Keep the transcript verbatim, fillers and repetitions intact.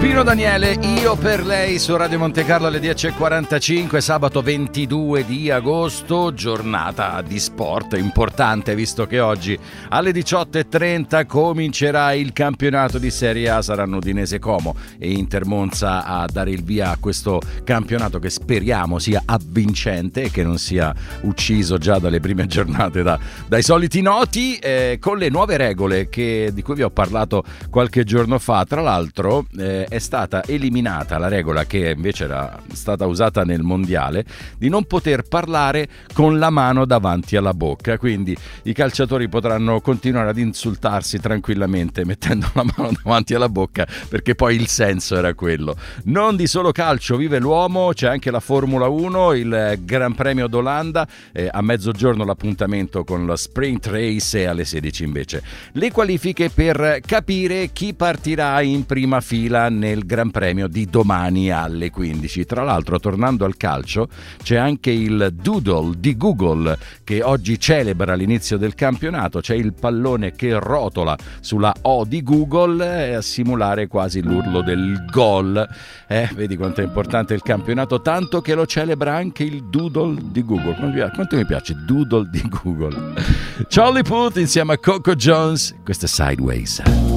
Pino Daniele, Io per lei su Radio Monte Carlo alle dieci e quarantacinque, sabato ventidue di agosto, giornata di sport importante visto che oggi alle diciotto e trenta comincerà il campionato di Serie A. Saranno Udinese Como e Inter Monza a dare il via a questo campionato che speriamo sia avvincente e che non sia ucciso già dalle prime giornate da, dai soliti noti, eh, con le nuove regole che, di cui vi ho parlato qualche giorno fa. Tra l'altro eh, è stata eliminata la regola che invece era stata usata nel mondiale di non poter parlare con la mano davanti alla bocca, quindi i calciatori potranno continuare ad insultarsi tranquillamente mettendo la mano davanti alla bocca, perché poi il senso era quello. Non di solo calcio vive l'uomo, c'è anche la Formula uno, il Gran Premio d'Olanda, eh, a mezzogiorno l'appuntamento con la Sprint Race e alle sedici invece le qualifiche per capire chi partirà in prima fila nel Gran Premio di domani alle quindici. Tra l'altro, tornando al calcio, c'è anche il doodle di Google che oggi celebra l'inizio del campionato. C'è il pallone che rotola sulla O di Google eh, a simulare quasi l'urlo del gol. Eh, vedi quanto è importante il campionato, tanto che lo celebra anche il doodle di Google. Quanto mi piace doodle di Google. Charlie Puth insieme a Coco Jones, questo è Sideways.